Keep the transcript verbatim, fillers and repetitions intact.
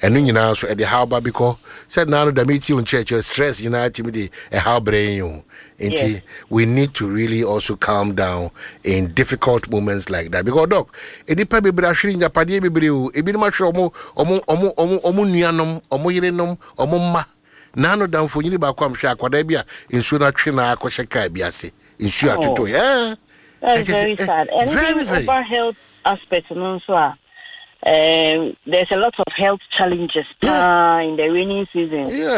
and you know so at the how because said now the meeting on church stress you know timidity a how brain you yes. We need to really also calm down in difficult moments like that because doc e di pa be bra hwiri nyapade be bre o e bi ma hwere omo omo omo omo omo nuanom omo yerenom omo ma na no dan fo nyini ba kwa mhwe akwada bia ensu na twe na akɔhye ka bia se ensu atoto yeah that's very sad and very, very over health aspects no so uh, there's a lot of health challenges yeah. uh, in the rainy season. Yeah.